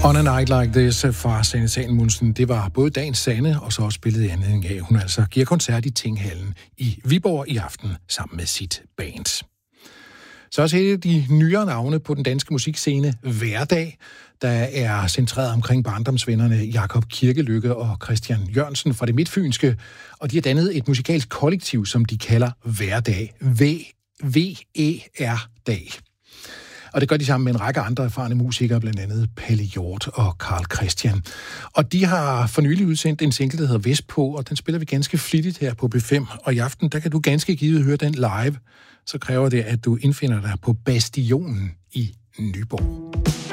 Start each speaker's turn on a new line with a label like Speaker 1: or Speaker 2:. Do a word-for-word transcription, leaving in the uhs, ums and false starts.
Speaker 1: On a Night Like This fra Sanne Salomonsen, det var både dagens Sanne, og så også spillet i anledning af, hun altså giver koncert i Tinghallen i Viborg i aften sammen med sit band. Så også et af de nyere navne på den danske musikscene, Hverdag, der er centreret omkring barndomsvennerne Jakob Kirkelykke og Christian Jørgensen fra det midtfynske, og de har dannet et musikalsk kollektiv, som de kalder Hverdag. V E R-dag. Og det gør de sammen med en række andre erfarne musikere, blandt andet Palle Hjort og Carl Christian. Og de har for nylig udsendt en single, der hedder Vestpå, og den spiller vi ganske flittigt her på B fem. Og i aften, der kan du ganske givet høre den live. Så kræver det, at du indfinder dig på Bastionen i Nyborg.